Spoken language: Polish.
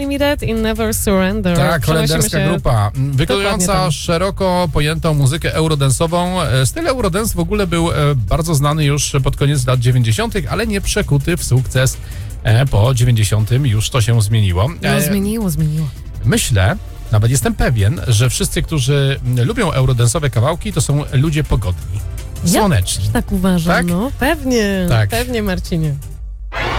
Unlimited i Never Surrender. Tak, holenderska grupa, wykonująca tam. szeroko pojętą muzykę eurodensową. Styl eurodance w ogóle był bardzo znany już pod koniec lat 90., ale nie przekuty w sukces. Po 90. już to się zmieniło. No, zmieniło. Myślę, nawet jestem pewien, że wszyscy, którzy lubią eurodensowe kawałki, to są ludzie pogodni, słoneczni. Ja tak uważam, Tak? no. Pewnie, Tak. pewnie, Marcinie.